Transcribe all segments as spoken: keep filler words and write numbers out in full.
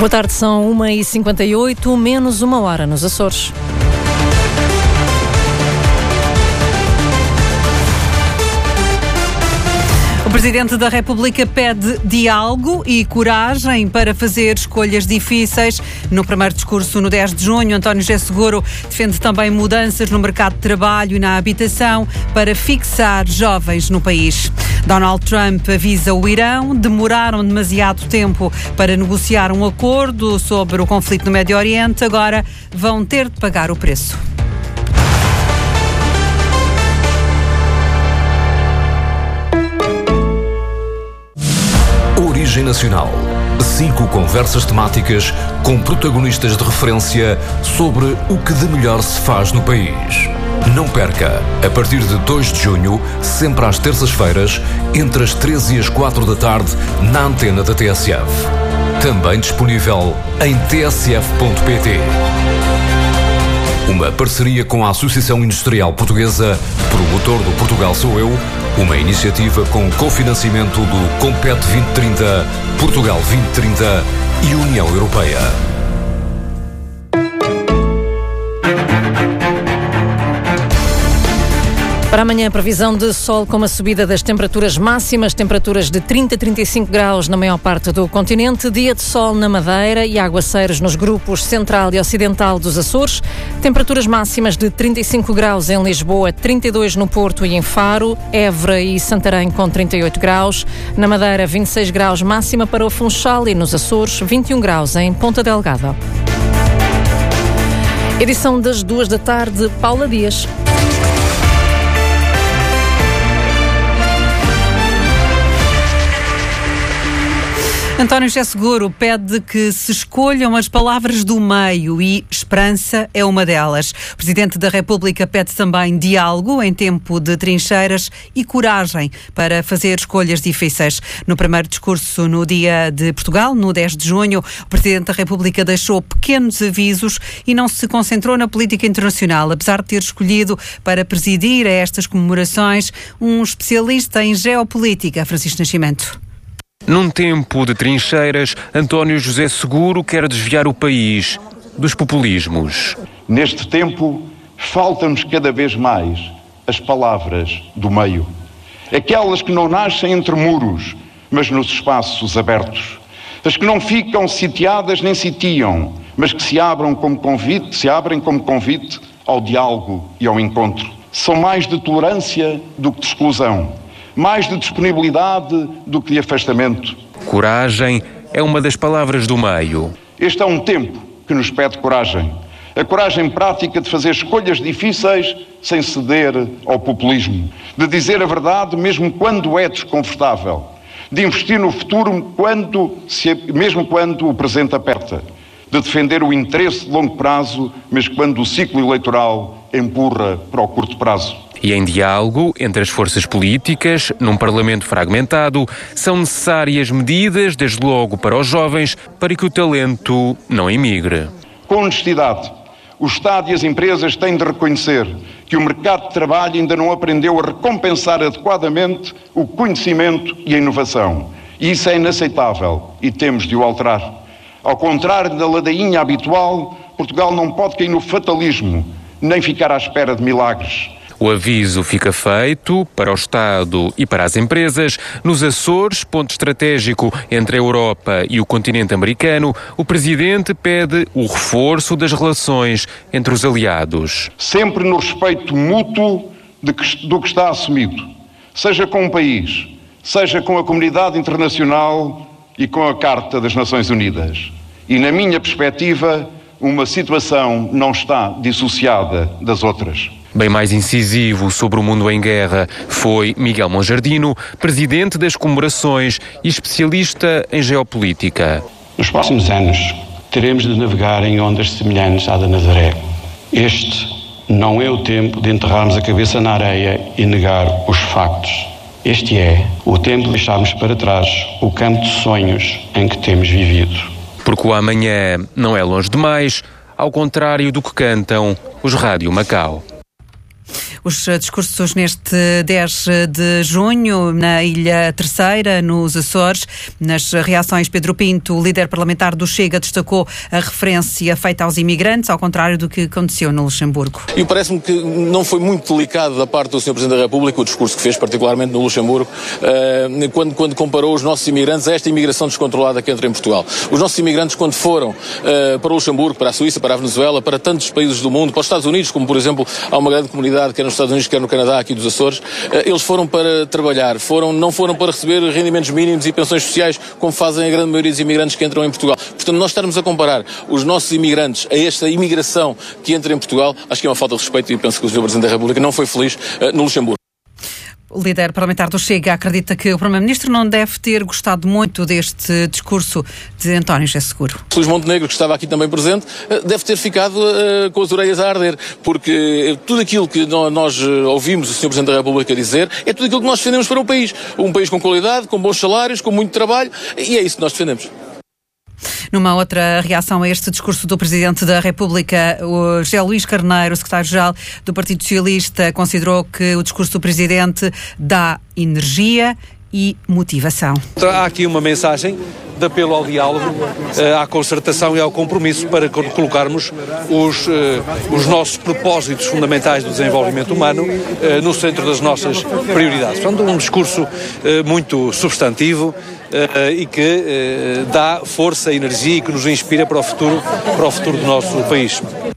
Boa tarde, são uma e cinquenta e oito, menos uma hora nos Açores. O Presidente da República pede diálogo e coragem para fazer escolhas difíceis. No primeiro discurso, no dez de junho, António José Seguro defende também mudanças no mercado de trabalho e na habitação para fixar jovens no país. Donald Trump avisa o Irão, demoraram demasiado tempo para negociar um acordo sobre o conflito no Médio Oriente, agora vão ter de pagar o preço. Origem Nacional. Cinco conversas temáticas com protagonistas de referência sobre o que de melhor se faz no país. Não perca, a partir de dois de junho, sempre às terças-feiras, entre as treze e as quatro da tarde, na antena da T S F. Também disponível em t s f ponto p t. Uma parceria com a Associação Industrial Portuguesa, promotor do Portugal Sou Eu, uma iniciativa com cofinanciamento do Compete vinte trinta, Portugal vinte trinta e União Europeia. Para amanhã, a previsão de sol com uma subida das temperaturas máximas, temperaturas de trinta a trinta e cinco graus na maior parte do continente, dia de sol na Madeira e aguaceiros nos grupos central e ocidental dos Açores, temperaturas máximas de trinta e cinco graus em Lisboa, trinta e dois no Porto e em Faro, Évora e Santarém com trinta e oito graus, na Madeira vinte e seis graus máxima para o Funchal e nos Açores vinte e um graus em Ponta Delgada. Edição das duas da tarde, Paula Dias. António José Seguro pede que se escolham as palavras do meio e esperança é uma delas. O Presidente da República pede também diálogo em tempo de trincheiras e coragem para fazer escolhas difíceis. No primeiro discurso no Dia de Portugal, no dez de junho, o Presidente da República deixou pequenos avisos e não se concentrou na política internacional, apesar de ter escolhido para presidir a estas comemorações um especialista em geopolítica, Francisco Nascimento. Num tempo de trincheiras, António José Seguro quer desviar o país dos populismos. Neste tempo, faltam-nos cada vez mais as palavras do meio. Aquelas que não nascem entre muros, mas nos espaços abertos. As que não ficam sitiadas nem sitiam, mas que se abram como convite, se abrem como convite ao diálogo e ao encontro. São mais de tolerância do que de exclusão. Mais de disponibilidade do que de afastamento. Coragem é uma das palavras do meio. Este é um tempo que nos pede coragem. A coragem prática de fazer escolhas difíceis sem ceder ao populismo. De dizer a verdade mesmo quando é desconfortável. De investir no futuro quando, se, mesmo quando o presente aperta. De defender o interesse de longo prazo, mesmo quando o ciclo eleitoral empurra para o curto prazo. E em diálogo entre as forças políticas, num Parlamento fragmentado, são necessárias medidas, desde logo para os jovens, para que o talento não emigre. Com honestidade, o Estado e as empresas têm de reconhecer que o mercado de trabalho ainda não aprendeu a recompensar adequadamente o conhecimento e a inovação. E isso é inaceitável e temos de o alterar. Ao contrário da ladainha habitual, Portugal não pode cair no fatalismo, nem ficar à espera de milagres. O aviso fica feito para o Estado e para as empresas. Nos Açores, ponto estratégico entre a Europa e o continente americano, o Presidente pede o reforço das relações entre os aliados. Sempre no respeito mútuo de que, do que está assumido, seja com o país, seja com a comunidade internacional e com a Carta das Nações Unidas. E, na minha perspectiva, uma situação não está dissociada das outras. Bem mais incisivo sobre o mundo em guerra foi Miguel Monjardino, presidente das comemorações e especialista em geopolítica. Nos próximos anos, teremos de navegar em ondas semelhantes à da Nazaré. Este não é o tempo de enterrarmos a cabeça na areia e negar os factos. Este é o tempo de deixarmos para trás o campo de sonhos em que temos vivido. Porque o amanhã não é longe demais, ao contrário do que cantam os Rádio Macau. Os discursos neste dez de junho, na Ilha Terceira, nos Açores. Nas reações, Pedro Pinto, o líder parlamentar do Chega, destacou a referência feita aos imigrantes, ao contrário do que aconteceu no Luxemburgo. E parece-me que não foi muito delicado da parte do senhor Presidente da República o discurso que fez, particularmente no Luxemburgo, quando, quando comparou os nossos imigrantes a esta imigração descontrolada que entra em Portugal. Os nossos imigrantes, quando foram para o Luxemburgo, para a Suíça, para a Venezuela, para tantos países do mundo, para os Estados Unidos, como por exemplo há uma grande comunidade, quer nos Estados Unidos, quer no Canadá, aqui dos Açores, eles foram para trabalhar, foram, não foram para receber rendimentos mínimos e pensões sociais, como fazem a grande maioria dos imigrantes que entram em Portugal. Portanto, nós estarmos a comparar os nossos imigrantes a esta imigração que entra em Portugal, acho que é uma falta de respeito e penso que o senhor Presidente da República não foi feliz uh, no Luxemburgo. O líder parlamentar do Chega acredita que o Primeiro-Ministro não deve ter gostado muito deste discurso de António José Seguro. Luís Montenegro, que estava aqui também presente, deve ter ficado uh, com as orelhas a arder, porque tudo aquilo que nós ouvimos o senhor Presidente da República dizer é tudo aquilo que nós defendemos para o país. Um país com qualidade, com bons salários, com muito trabalho, e é isso que nós defendemos. Numa outra reação a este discurso do Presidente da República, o José Luís Carneiro, secretário-geral do Partido Socialista, considerou que o discurso do Presidente dá energia e motivação. Há aqui uma mensagem de apelo ao diálogo, à concertação e ao compromisso para colocarmos os, os nossos propósitos fundamentais do desenvolvimento humano no centro das nossas prioridades. Portanto, um discurso muito substantivo e que dá força, energia e que nos inspira para o futuro, para o futuro do nosso país.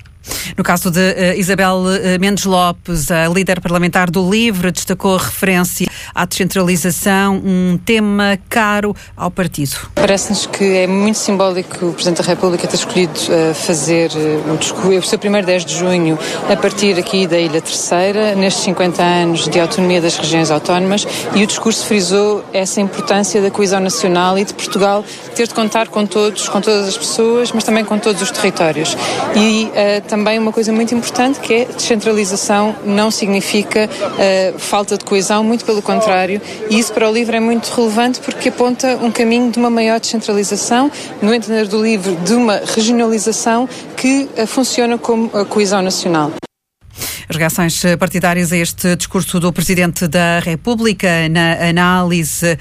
No caso de uh, Isabel uh, Mendes Lopes, a líder parlamentar do LIVRE, destacou a referência à descentralização, um tema caro ao partido. Parece-nos que é muito simbólico o Presidente da República ter escolhido uh, fazer uh, um discurso, o seu primeiro dez de junho, a partir aqui da Ilha Terceira, nestes cinquenta anos de autonomia das regiões autónomas, e o discurso frisou essa importância da coesão nacional e de Portugal ter de contar com todos, com todas as pessoas, mas também com todos os territórios. E uh, também uma coisa muito importante, que é descentralização não significa uh, falta de coesão, muito pelo contrário, e isso para o LIVRE é muito relevante porque aponta um caminho de uma maior descentralização, no entender do LIVRE, de uma regionalização que uh, funciona como a coesão nacional. As reações partidárias a este discurso do Presidente da República, na análise,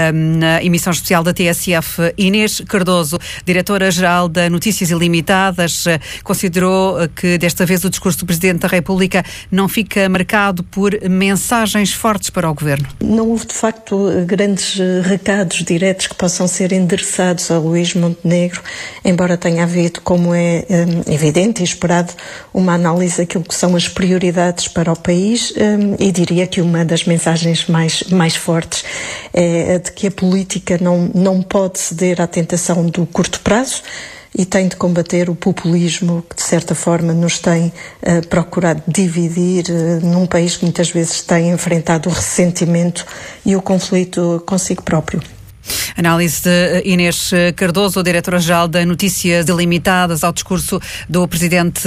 na emissão especial da T S F, Inês Cardoso, diretora-geral da Notícias Ilimitadas, considerou que desta vez o discurso do Presidente da República não fica marcado por mensagens fortes para o Governo. Não houve, de facto, grandes recados diretos que possam ser endereçados a Luís Montenegro, embora tenha havido, como é evidente e esperado, uma análise daquilo que são as prioridades prioridades para o país, um, e diria que uma das mensagens mais, mais fortes é a de que a política não, não pode ceder à tentação do curto prazo e tem de combater o populismo que, de certa forma, nos tem uh, procurado dividir uh, num país que muitas vezes tem enfrentado o ressentimento e o conflito consigo próprio. Análise de Inês Cardoso, diretora-geral da Notícias Ilimitadas, ao discurso do Presidente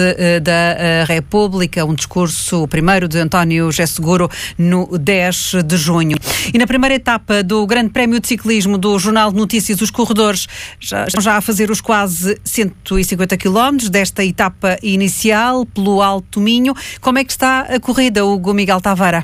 da República, um discurso, o primeiro de António José Seguro, no dez de junho. E na primeira etapa do Grande Prémio de Ciclismo do Jornal de Notícias, os corredores já estão já a fazer os quase cento e cinquenta quilómetros desta etapa inicial pelo Alto Minho. Como é que está a corrida, Hugo Miguel Tavara?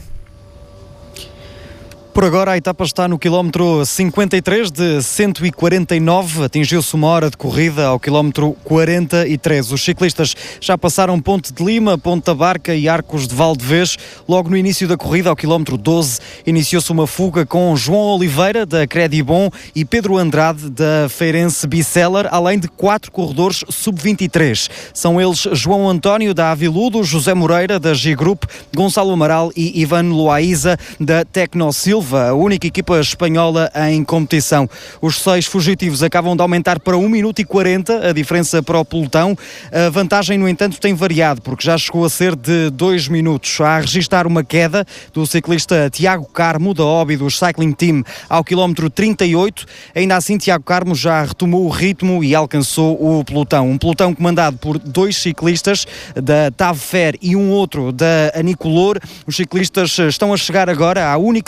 Por agora a etapa está no quilómetro cinquenta e três de cento e quarenta e nove, atingiu-se uma hora de corrida ao quilómetro quarenta e três. Os ciclistas já passaram Ponte de Lima, Ponta Barca e Arcos de Valdevez. Logo no início da corrida, ao quilómetro doze, iniciou-se uma fuga com João Oliveira, da Credibon, e Pedro Andrade, da Feirense Biseller, além de quatro corredores sub vinte e três. São eles João António, da Aviludo, José Moreira, da G-Group, Gonçalo Amaral e Ivan Loaiza, da Tecnosilva, a única equipa espanhola em competição. Os seis fugitivos acabam de aumentar para um minuto e quarenta, a diferença para o pelotão. A vantagem, no entanto, tem variado, porque já chegou a ser de dois minutos. Há a registrar uma queda do ciclista Tiago Carmo, da Óbidos Cycling Team, ao quilómetro trinta e oito. Ainda assim, Tiago Carmo já retomou o ritmo e alcançou o pelotão. Um pelotão comandado por dois ciclistas, da Tavfer e um outro da Anicolor. Os ciclistas estão a chegar agora à única subida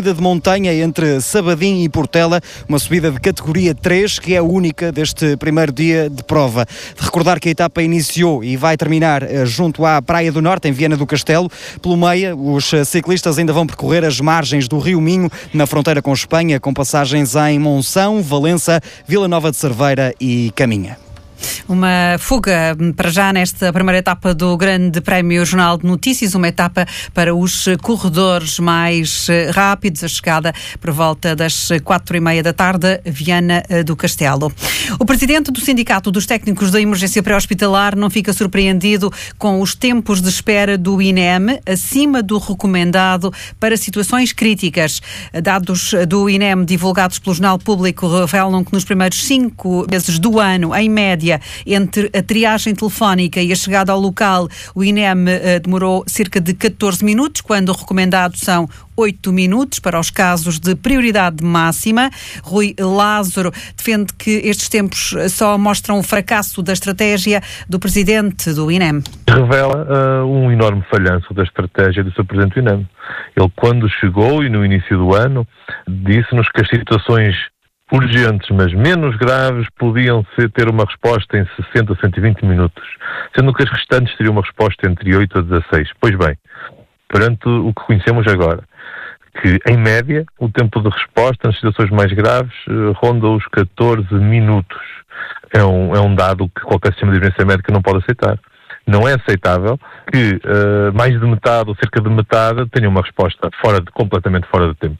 subida de montanha entre Sabadim e Portela, uma subida de categoria três, que é a única deste primeiro dia de prova. De recordar que a etapa iniciou e vai terminar junto à Praia do Norte, em Viana do Castelo. Pelo meio, os ciclistas ainda vão percorrer as margens do Rio Minho, na fronteira com Espanha, com passagens em Monção, Valença, Vila Nova de Cerveira e Caminha. Uma fuga para já nesta primeira etapa do Grande Prémio Jornal de Notícias, uma etapa para os corredores mais rápidos, a chegada por volta das quatro e meia da tarde, Viana do Castelo. O presidente do Sindicato dos Técnicos da Emergência Pré-Hospitalar não fica surpreendido com os tempos de espera do I N E M, acima do recomendado para situações críticas. Dados do I N E M divulgados pelo Jornal Público revelam que nos primeiros cinco meses do ano, em média, entre a triagem telefónica e a chegada ao local, o I N E M uh, demorou cerca de catorze minutos, quando o recomendado são oito minutos para os casos de prioridade máxima. Rui Lázaro defende que estes tempos só mostram o fracasso da estratégia do presidente do I N E M. Revela uh, um enorme falhanço da estratégia do seu presidente do I N E M. Ele, quando chegou e no início do ano, disse-nos que as situações urgentes, mas menos graves, podiam ser, ter uma resposta em sessenta a cento e vinte minutos, sendo que as restantes teriam uma resposta entre oito a dezasseis. Pois bem, perante o que conhecemos agora, que em média o tempo de resposta nas situações mais graves ronda os catorze minutos. É um, é um dado que qualquer sistema de emergência médica não pode aceitar. Não é aceitável que uh, mais de metade ou cerca de metade tenha uma resposta fora de, completamente fora de tempo.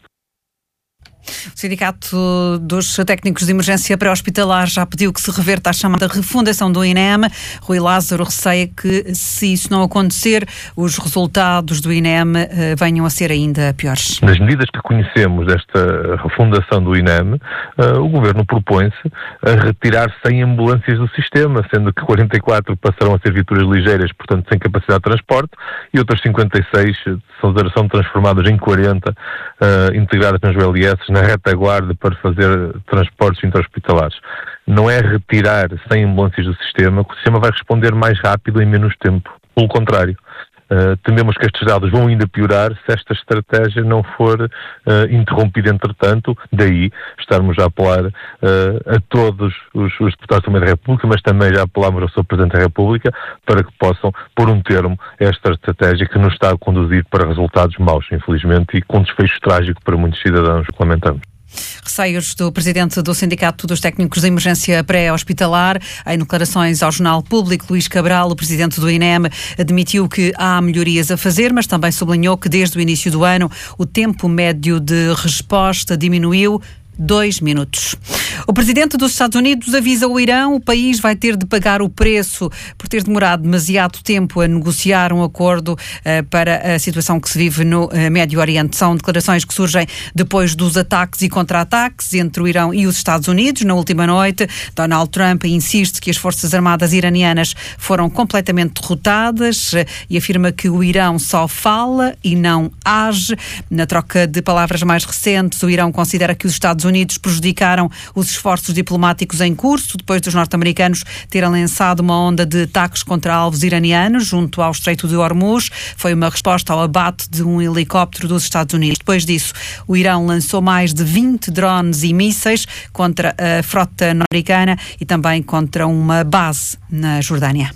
O Sindicato dos Técnicos de Emergência Pré-Hospitalar já pediu que se reverta a chamada refundação do I N E M. Rui Lázaro receia que, se isso não acontecer, os resultados do I N E M uh, venham a ser ainda piores. Nas medidas que conhecemos desta refundação do I N E M, uh, o Governo propõe-se a retirar cem ambulâncias do sistema, sendo que quarenta e quatro passarão a ser viaturas ligeiras, portanto sem capacidade de transporte, e outras cinquenta e seis são, são transformadas em quarenta, uh, integradas nas U L S, na retaguarda para fazer transportes intra-hospitalares. Não é retirar cem ambulâncias do sistema que o sistema vai responder mais rápido em menos tempo. Pelo contrário, uh, tememos que estes dados vão ainda piorar se esta estratégia não for uh, interrompida entretanto. Daí estarmos a apelar uh, a todos os, os deputados também da República, mas também já apelamos ao seu Presidente da República para que possam pôr um termo a esta estratégia que nos está a conduzir para resultados maus, infelizmente, e com desfecho trágico para muitos cidadãos. Lamentamos. Receios do presidente do Sindicato dos Técnicos de Emergência Pré-Hospitalar. Em declarações ao Jornal Público, Luís Cabral, o presidente do I N E M, admitiu que há melhorias a fazer, mas também sublinhou que desde o início do ano o tempo médio de resposta diminuiu dois minutos. O presidente dos Estados Unidos avisa o Irão: o país vai ter de pagar o preço por ter demorado demasiado tempo a negociar um acordo uh, para a situação que se vive no uh, Médio Oriente. São declarações que surgem depois dos ataques e contra-ataques entre o Irão e os Estados Unidos. Na última noite, Donald Trump insiste que as Forças Armadas iranianas foram completamente derrotadas uh, e afirma que o Irão só fala e não age. Na troca de palavras mais recentes, o Irão considera que os Estados Unidos prejudicaram os esforços diplomáticos em curso, depois dos norte-americanos terem lançado uma onda de ataques contra alvos iranianos junto ao Estreito de Hormuz. Foi uma resposta ao abate de um helicóptero dos Estados Unidos. Depois disso, o Irão lançou mais de vinte drones e mísseis contra a frota norte-americana e também contra uma base na Jordânia.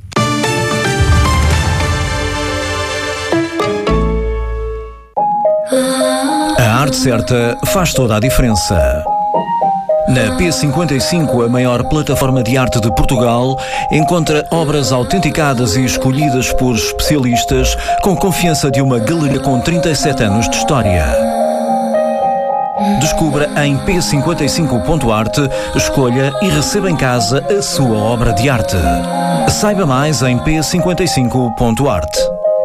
A arte certa faz toda a diferença. Na P cinquenta e cinco, a maior plataforma de arte de Portugal, encontra obras autenticadas e escolhidas por especialistas com confiança de uma galeria com trinta e sete anos de história. Descubra em p cinquenta e cinco ponto arte, escolha e receba em casa a sua obra de arte. Saiba mais em p cinquenta e cinco ponto arte.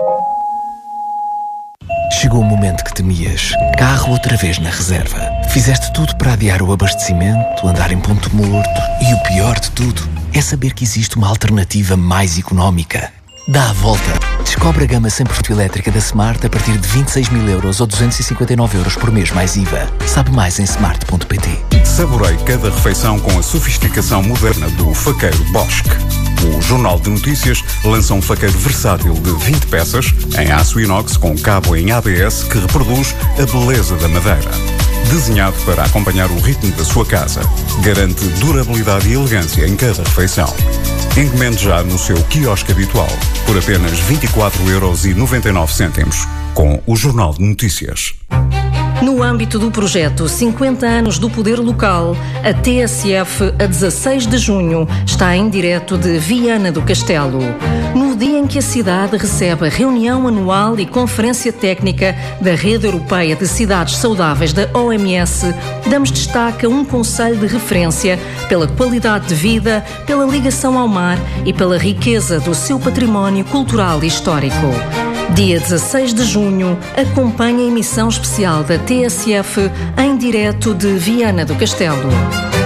Chegou o momento que temias. Carro outra vez na reserva. Fizeste tudo para adiar o abastecimento, andar em ponto morto. E o pior de tudo é saber que existe uma alternativa mais económica. Dá a volta. Descobre a gama cem por cento elétrica da Smart a partir de vinte e seis mil euros ou duzentos e cinquenta e nove euros por mês mais I V A. Sabe mais em smart ponto pt. Saborei cada refeição com a sofisticação moderna do faqueiro Bosque. O Jornal de Notícias lança um faqueiro versátil de vinte peças em aço inox com cabo em A B S que reproduz a beleza da madeira. Desenhado para acompanhar o ritmo da sua casa, garante durabilidade e elegância em cada refeição. Encomende já no seu quiosque habitual por apenas vinte e quatro euros e noventa e nove cêntimos com o Jornal de Notícias. No âmbito do projeto cinquenta anos do Poder Local, a T S F, a dezasseis de junho, está em direto de Viana do Castelo. No dia em que a cidade recebe a reunião anual e conferência técnica da Rede Europeia de Cidades Saudáveis da O M S, damos destaque a um concelho de referência pela qualidade de vida, pela ligação ao mar e pela riqueza do seu património cultural e histórico. Dia dezasseis de junho, acompanhe a emissão especial da T S F em direto de Viana do Castelo.